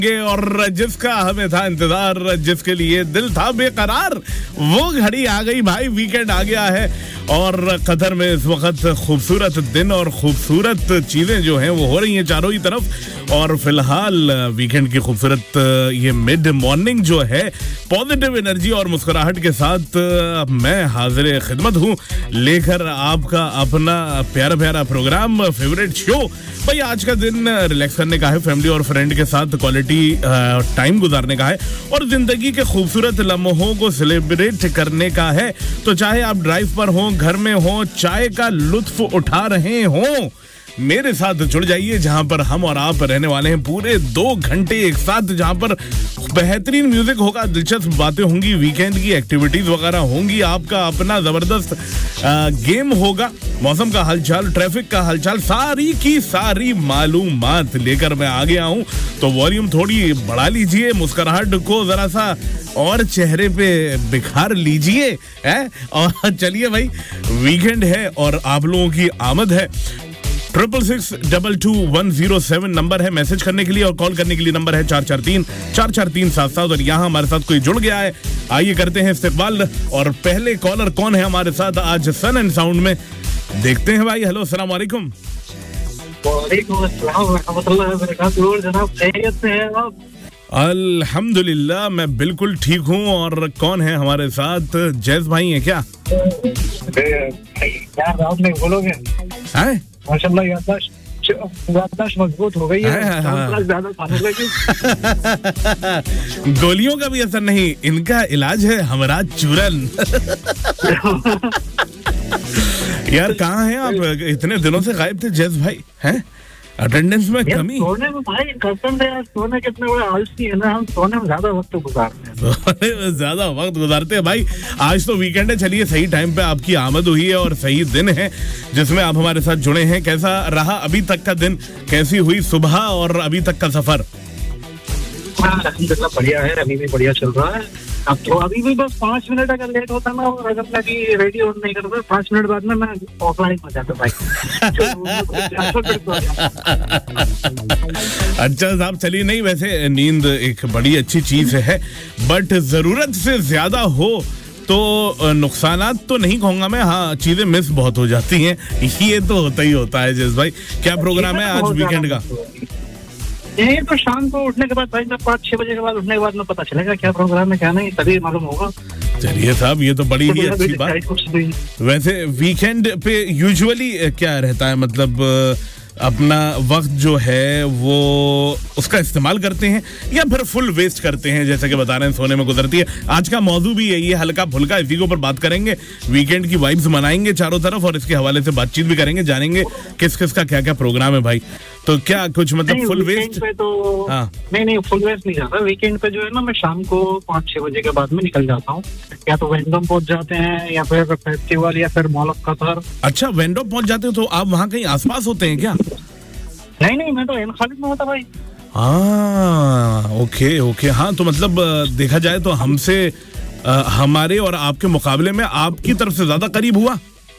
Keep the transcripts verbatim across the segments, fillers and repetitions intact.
और जिसका हमें था इंतजार, जिसके लिए दिल था बेकरार, वो घड़ी आ गई भाई। वीकेंड आ गया है और कतर में इस वक्त खूबसूरत दिन और खूबसूरत चीजें जो हैं वो हो रही हैं चारों ही तरफ। और फिलहाल वीकेंड की खूबसूरत ये मिड मॉर्निंग जो है पॉजिटिव एनर्जी और मुस्कुराहट के साथ मैं हाजिर खिदमत हूँ लेकर आपका अपना प्यारा प्यारा प्रोग्राम फेवरेट शो। भाई आज का दिन रिलैक्स करने का है, फैमिली और फ्रेंड के साथ क्वालिटी टाइम गुजारने का है और जिंदगी के खूबसूरत लम्हों को सेलिब्रेट करने का है। तो चाहे आप ड्राइव पर हो, घर में हो, चाय का लुत्फ उठा रहे हो, मेरे साथ जुड़ जाइए जहां पर हम और आप रहने वाले हैं पूरे दो घंटे एक साथ, जहां पर बेहतरीन म्यूजिक होगा, दिलचस्प बातें होंगी, वीकेंड की एक्टिविटीज वगैरह होंगी, आपका अपना जबरदस्त गेम होगा, मौसम का हालचाल, ट्रैफिक का हालचाल, सारी की सारी मालूमात लेकर मैं आ गया हूं। तो वॉल्यूम थोड़ी बढ़ा लीजिए, मुस्कुराहट को जरा सा और चेहरे पे बिखार लीजिए है। और चलिए भाई, वीकेंड है और आप लोगों की आमद है। Triple six double two one zero seven number है मैसेज करने के लिए और कॉल करने के लिए नंबर है चार चार तीन चार चार तीन सात सात। और यहाँ हमारे साथ कोई जुड़ गया है, आइए करते हैं इस्तेकबाल। और पहले कॉलर कौन है हमारे साथ आज सन एंड साउंड में, देखते हैं भाई। हेलो, अस्सलाम वालेकुम। वालेकुम अस्सलाम व रहमतुल्लाहि व बरकातहू। जनाब खैरियत से हैं आप? अल्हम्दुलिल्लाह मैं बिल्कुल ठीक हूँ। और कौन है हमारे साथ? जैस भाई है क्या? यार आप नहीं बोलोगे, माशाल्लाह याददाश्त याददाश्त मजबूत हो गई है, ज्यादा खाने लगी। गोलियों का भी असर नहीं, इनका इलाज है हमारा चूरन। यार कहाँ हैं आप? इतने दिनों से गायब थे जैस भाई, हैं? अटेंडेंस में कमी? सोने में भाई कसम से यार, सोने कितने बड़े आलसी है ना हम, सोने में ज्यादा वक्त गुजारते हैं। सोने में ज्यादा वक्त गुजारते हैं भाई। आज तो वीकेंड है, चलिए सही टाइम पे आपकी आमद हुई है और सही दिन है जिसमें आप हमारे साथ जुड़े हैं। कैसा रहा अभी तक का दिन, कैसी हुई सुबह और अभी तक का सफर? अल्हम्दुलिल्लाह बढ़िया है, अभी भी बढ़िया चल रहा है। अब तो अभी भी बस पाँच मिनट अगर लेट होता ना और अगर मैं रेडी ऑन नहीं करता, पाँच मिनट बाद में मैं ऑफलाइन हो जाता भाई। अच्छा साहब, चलिए, नहीं वैसे नींद एक बड़ी अच्छी चीज है, बट जरूरत से ज्यादा हो तो नुकसानात तो नहीं कहूंगा मैं, हाँ चीजें मिस बहुत हो जाती हैं, ये तो होता ही होता है। जैस भाई क्या प्रोग्राम है आज वीकेंड का? ये तो शाम को उठने के बाद भाई, मैं पाँच छह बजे के बाद उठने के बाद में पता चलेगा क्या प्रोग्राम है क्या नहीं, तभी मालूम होगा। चलिए साहब, ये तो बड़ी ही अच्छी बात। वैसे वीकेंड पे यूजुअली क्या रहता है, मतलब अपना वक्त जो है वो उसका इस्तेमाल करते हैं या फिर फुल वेस्ट करते हैं, जैसे कि बता रहे हैं सोने में गुजरती है। आज का मौजू भी यही है, हल्का फुल्का इसी के ऊपर बात करेंगे, वीकेंड की वाइब्स मनाएंगे चारों तरफ और इसके हवाले से बातचीत भी करेंगे, जानेंगे किस किस का क्या क्या प्रोग्राम है भाई। तो क्या कुछ मतलब फुल वेस्ट पे तो हाँ। नहीं नहीं फुल वेस्ट नहीं जाता। वीकेंड पे जो है ना, मैं शाम को पाँच छह बजे के बाद में निकल जाता हूँ, या तो वेंडम पहुंच जाते हैं या फिर फेस्टिवल या फिर मॉल ऑफ कतर। अच्छा, वेंडम पहुंच जाते हो तो आप वहाँ कहीं आसपास होते हैं क्या? नहीं नहीं, मैं तो एन खालिद में होता भाई। हाँ ओके ओके, हाँ तो मतलब देखा जाए तो हमसे हमारे और आपके मुकाबले में आपकी तरफ से ज्यादा करीब हुआ।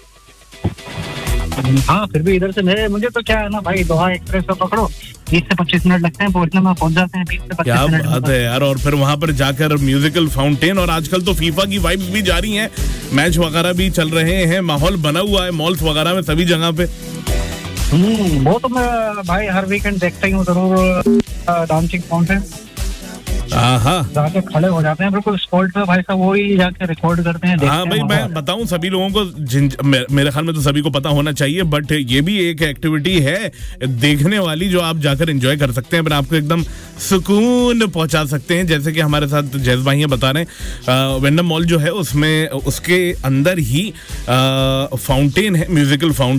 हाँ फिर भी इधर से मेरे मुझे तो क्या है ना भाई, दोहा एक्सप्रेस को पकड़ो, बीस से पच्चीस मिनट लगते हैं पहुंचने में, पहुंच जाते हैं बीस से पच्चीस मिनट। क्या बात है यार। और फिर वहां पर जाकर म्यूजिकल फाउंटेन, और आजकल तो फीफा की वाइब्स भी जारी हैं, मैच वगैरह भी चल रहे हैं, माहौल बना हुआ है मॉल्स वगैरह में सभी जगह पे। हम्म वो तो मैं भाई हर वीकेंड देखता ही हूँ जरूर, डांसिंग फाउंटेन जाके खड़े हो जाते हैं बिल्कुल स्पॉट पे भाई साहब, वो ही जाके रिकॉर्ड करते हैं। हाँ भाई, मैं बताऊं सभी लोगों को, मेरे ख्याल में तो सभी को पता होना चाहिए, बट ये भी एक एक्टिविटी है देखने वाली जो आप जाकर एंजॉय कर सकते हैं, पर आपको एकदम सुकून पहुंचा सकते हैं। जैसे कि हमारे साथ जैस भाई बता रहे हैं, वेंडम मॉल जो है उसमें उसके अंदर ही फाउंटेन है, म्यूजिकल फाउंटेन।